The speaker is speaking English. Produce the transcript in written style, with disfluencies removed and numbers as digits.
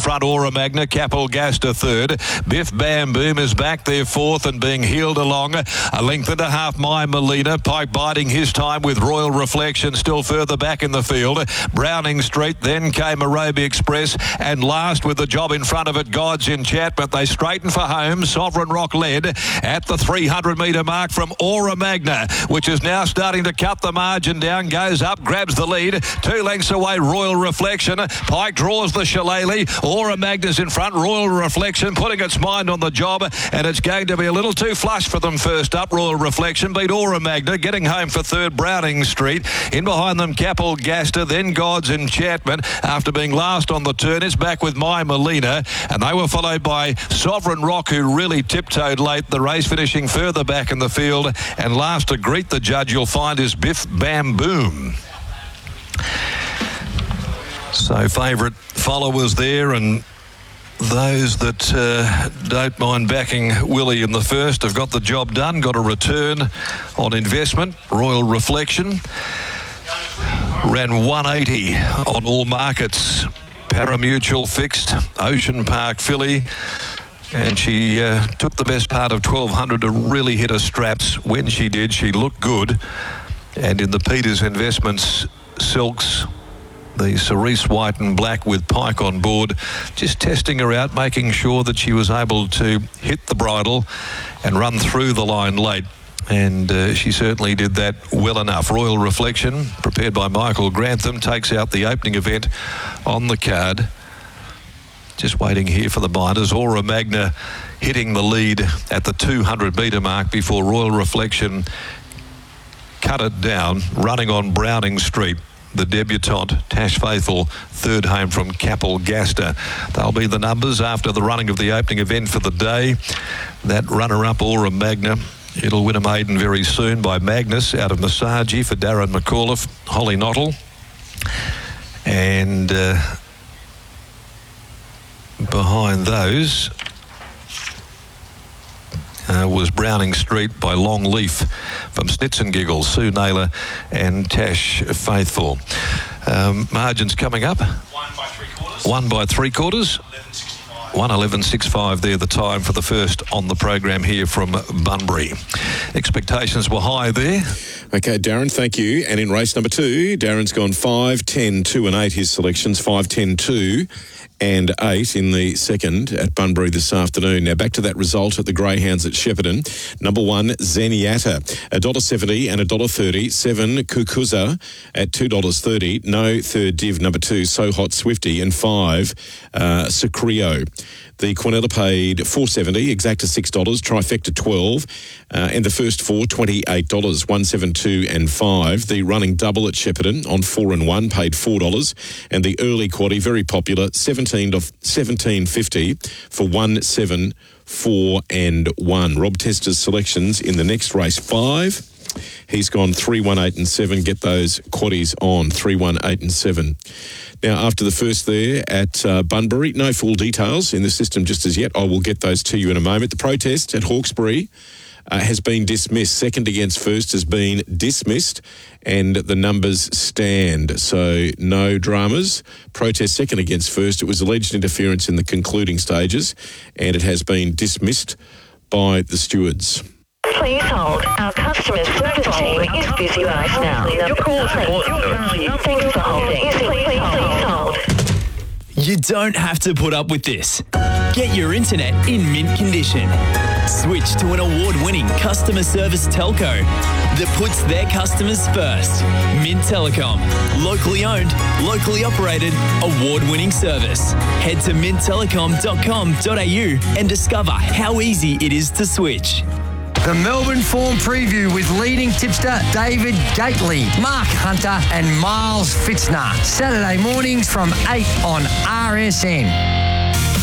front, Aura Magna, Capelgaster third. Biff Bam Boom is back there fourth and being heeled along. A length and a half, My Melina. Pike biding his time with Royal Reflection still further back in the field. Browning Street, then came Arabi Express, and last with the job in front of it, God's Enchantment. They straighten for home. Sovereign Rock led at the 300 metre mark from Aura Magna, which is now starting to cut the margin down, goes up, grabs the lead. 2 lengths away, Royal Reflection. Pike draws the shillelagh. Aura Magna's in front. Royal Reflection putting its mind on the job, and it's going to be a little too flush for them first up. Royal Reflection beat Aura Magna, getting home for third, Browning Street. In behind them, Capelgaster, then God's Enchantment. After being last on the turn, it's back with My Melina, and they were followed by Sovereign Rock, who really tiptoed late. The race finishing further back in the field, and last to greet the judge you'll find is Biff Bam Boom. So favourite followers there, and those that don't mind backing Willie in the first have got the job done, got a return on investment. Royal Reflection ran 180 on all markets. Paramutual fixed, Ocean Park filly, and she took the best part of 1200 to really hit her straps. When she did, she looked good. And in the Peters Investments Silks, the Cerise White and Black with Pike on board, just testing her out, making sure that she was able to hit the bridle and run through the line late. And she certainly did that well enough. Royal Reflection, prepared by Michael Grantham, takes out the opening event on the card. Just waiting here for the binders. Aura Magna hitting the lead at the 200 metre mark before Royal Reflection cut it down, running on Browning Street. The debutante, Tash Faithful, third home from Capelgaster. They'll be the numbers after the running of the opening event for the day. That runner-up, Aura Magna, it'll win a maiden very soon by Magnus out of Masagi for Darren McAuliffe, Holly Nottle. And behind those was Browning Street by Longleaf from Snits and Giggles, Sue Naylor and Tash Faithful. Margins coming up. 1 by 3/4. 1:11.65 there, the time for the first on the program here from Bunbury. Expectations were high there. Okay, Darren, thank you. And in race number 2, Darren's gone 5, 10, 2 and 8, his selections, 5, 10, 2 and 8 in the second at Bunbury this afternoon. Now back to that result at the Greyhounds at Shepparton. Number 1, Zenyatta, $1.70 and $1.30. 7, Kukuza at $2.30. No third div, number 2, So Hot Swifty, and 5, Secrio. The Quinella paid $4.70, Exacta $6, Trifecta $12, and the first 4 $28, 172 and 5. The running double at Shepparton on 4 and 1 paid $4, and the early quaddie, very popular, $17.50 for 1, 7, 4 and 1. Rob Tester's selections in the next race 5. He's gone 3, 1, 8 and 7. Get those quaddies on 3, 1, 8 and 7. Now, after the first there at Bunbury, no full details in the system just as yet. I will get those to you in a moment. The protest at Hawkesbury has been dismissed. Second against first has been dismissed, and the numbers stand. So no dramas. Protest second against first. It was alleged interference in the concluding stages, and it has been dismissed by the stewards. Please hold. Our customer service team is busy right now. Your call, thanks for holding. Please hold. You don't have to put up with this. Get your internet in mint condition. Switch to an award-winning customer service telco that puts their customers first. Mint Telecom. Locally owned, locally operated, award-winning service. Head to minttelecom.com.au and discover how easy it is to switch. The Melbourne Form Preview with leading tipster David Gately, Mark Hunter and Miles Fitzner. Saturday mornings from 8 on RSN.